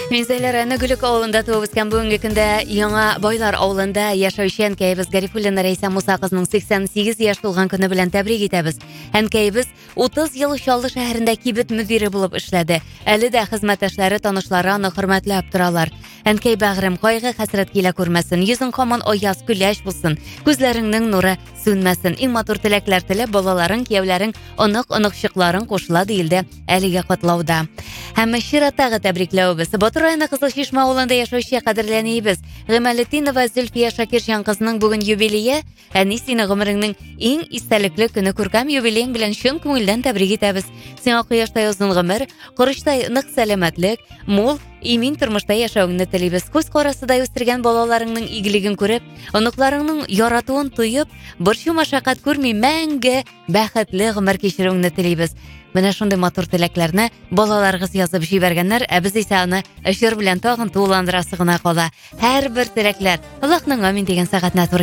Мен Зәйләр Әнігүлік ауылында туып өскен бүгінгі күнде яңа байлар ауылында яшәүче әнкәйбез Гарифуллина Рәйсә Муса кызының 88 яшь тулган көне белән тәбрик итәбез. Әнкәйбез 30 ел Чаллы шәһәрендә кибет мөдире булып эшләде. Әле дә хезмәттәшләре, танышлары аны хөрмәтләп торалар. Әнкәй бәгърем, кайгы хәсрәт килә күрмәсен. Йөзең һаман аяз күләч булсын. Күзләреңнең нуры сүнмәсен. Иң матур теләкләр теләп балаларың, кияүләрең, онык чыкларың кушыла диелде әлегә котлауда. Һәм чираттагы тәбрикләүбез. Батыр районы Кызыл Чишмә авылында яшәүче кадерләнибез. Гыймәлетдинова Зөлфия Шакирҗан кызының бүген юбилее. Әни, сине гомереңнең иң истәлекле көне, күркәм юбилең белән чын күңелдән тәбрик итәбез. Сиңа кояштай озын гомер, корыштай нык сәламәтлек, мул имин тормышта яшәүеңне телибез. Күз карасыдай үстергән балаларыңның игелеген күреп, оныкларыңның яратуын тоеп, борчу машакат күрми мәңге бәхетле гомер кичерүеңне телибез. Менә шундый матур теләкләрне балаларыгыз язып җибәргәннәр, ә без исә аны эшер белән тагын туландырасы гына кала. Һәрбер теләкләр Аллаһның амин дигән сәгатенә туры